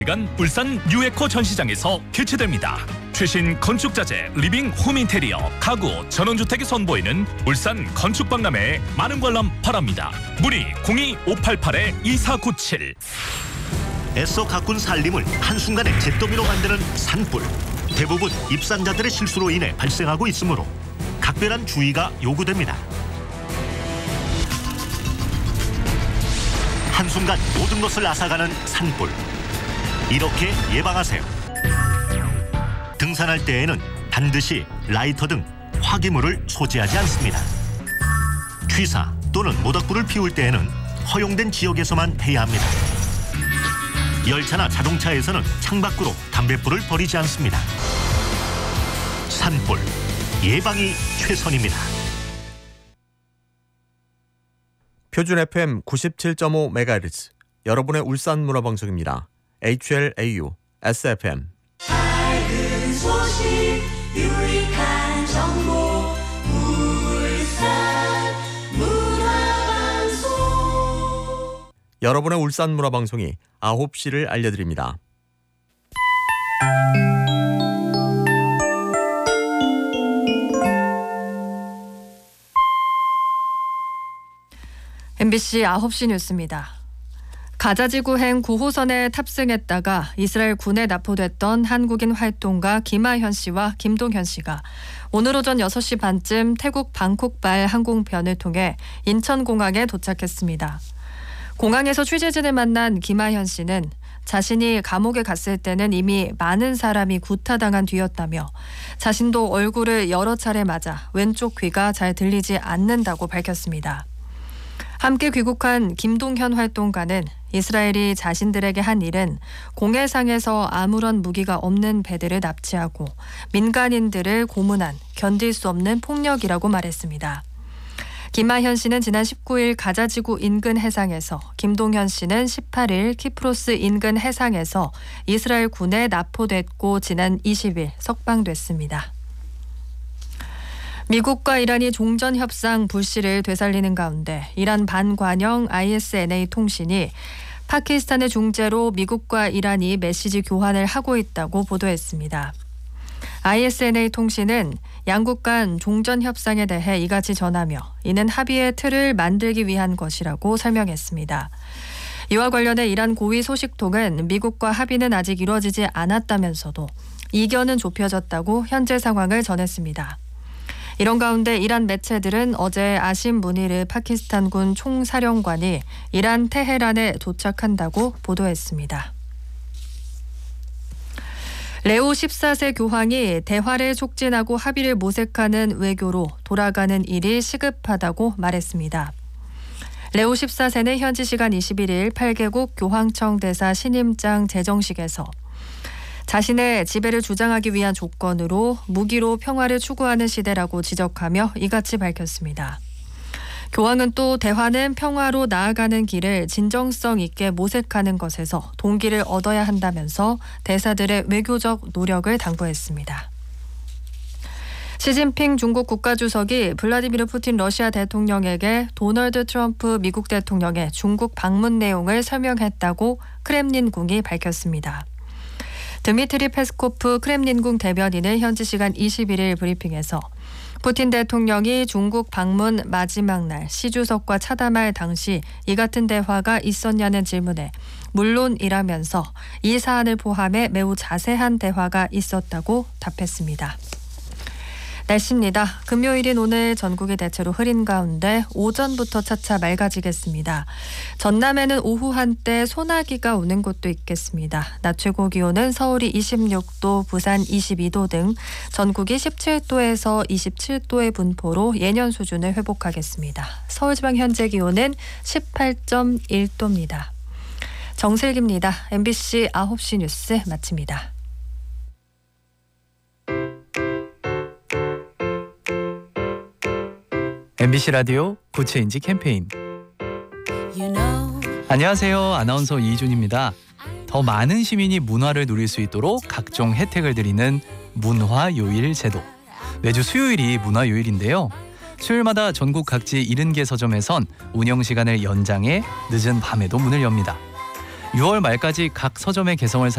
간 울산 유에코 전시장에서 개최됩니다. 최신 건축자재, 리빙 홈 인테리어, 가구, 전원주택이 선보이는 울산 건축박람회에 많은 관람 바랍니다. 문의 02588-2497. 애써 가꾼 살림을 한순간에 잿더미로 만드는 산불. 대부분 입산자들의 실수로 인해 발생하고 있으므로 각별한 주의가 요구됩니다. 한순간 모든 것을 앗아가는 산불. 이렇게 예방하세요. 등산할 때에는 반드시 라이터 등 화기물을 소지하지 않습니다. 취사 또는 모닥불을 피울 때에는 허용된 지역에서만 해야 합니다. 열차나 자동차에서는 창밖으로 담뱃불을 버리지 않습니다. 산불, 예방이 최선입니다. 표준 FM 97.5MHz 여러분의 울산 문화방송입니다. HLAU SFM. 밝은 소식 유익한 정보 울산 문화방송. 여러분의 울산 문화방송이 9시를 알려드립니다. MBC 9시 뉴스입니다. 가자지구행 9호선에 탑승했다가 이스라엘 군에 납포됐던 한국인 활동가 김하현 씨와 김동현 씨가 오늘 오전 6시 반쯤 태국 방콕발 항공편을 통해 인천공항에 도착했습니다. 공항에서 취재진을 만난 김하현 씨는 자신이 감옥에 갔을 때는 이미 많은 사람이 구타당한 뒤였다며 자신도 얼굴을 여러 차례 맞아 왼쪽 귀가 잘 들리지 않는다고 밝혔습니다. 함께 귀국한 김동현 활동가는 이스라엘이 자신들에게 한 일은 공해상에서 아무런 무기가 없는 배들을 납치하고 민간인들을 고문한 견딜 수 없는 폭력이라고 말했습니다. 김하현 씨는 지난 19일 가자지구 인근 해상에서, 김동현 씨는 18일 키프로스 인근 해상에서 이스라엘 군에 납포됐고 지난 20일 석방됐습니다. 미국과 이란이 종전 협상 불씨를 되살리는 가운데 이란 반관영 ISNA 통신이 파키스탄의 중재로 미국과 이란이 메시지 교환을 하고 있다고 보도했습니다. ISNA 통신은 양국 간 종전 협상에 대해 이같이 전하며 이는 합의의 틀을 만들기 위한 것이라고 설명했습니다. 이와 관련해 이란 고위 소식통은 미국과 합의는 아직 이루어지지 않았다면서도 이견은 좁혀졌다고 현재 상황을 전했습니다. 이런 가운데 이란 매체들은 어제 아심 무니르 파키스탄군 총사령관이 이란 테헤란에 도착한다고 보도했습니다. 레오 14세 교황이 대화를 촉진하고 합의를 모색하는 외교로 돌아가는 일이 시급하다고 말했습니다. 레오 14세는 현지 시간 21일 8개국 교황청 대사 신임장 제정식에서 자신의 지배를 주장하기 위한 조건으로 무기로 평화를 추구하는 시대라고 지적하며 이같이 밝혔습니다. 교황은 또 대화는 평화로 나아가는 길을 진정성 있게 모색하는 것에서 동기를 얻어야 한다면서 대사들의 외교적 노력을 당부했습니다. 시진핑 중국 국가주석이 블라디미르 푸틴 러시아 대통령에게 도널드 트럼프 미국 대통령의 중국 방문 내용을 설명했다고 크렘린궁이 밝혔습니다. 드미트리 페스코프 크렘린궁 대변인은 현지 시간 21일 브리핑에서 푸틴 대통령이 중국 방문 마지막 날 시 주석과 차담할 당시 이 같은 대화가 있었냐는 질문에 물론이라면서 이 사안을 포함해 매우 자세한 대화가 있었다고 답했습니다. 날씨입니다. 금요일인 오늘 전국이 대체로 흐린 가운데 오전부터 차차 맑아지겠습니다. 전남에는 오후 한때 소나기가 오는 곳도 있겠습니다. 낮 최고 기온은 서울이 26도, 부산 22도 등 전국이 17도에서 27도의 분포로 예년 수준을 회복하겠습니다. 서울지방 현재 기온은 18.1도입니다. 정슬기입니다. MBC 9시 뉴스 마칩니다. MBC 라디오 구체인지 캠페인. 안녕하세요. 아나운서 이준입니다. 더 많은 시민이 문화를 누릴 수 있도록 각종 혜택을 드리는 문화요일 제도. 매주 수요일이 문화요일인데요. 수요일마다 전국 각지 70개 서점에선 운영 시간을 연장해 늦은 밤에도 문을 엽니다. 6월 말까지 각 서점의 개성을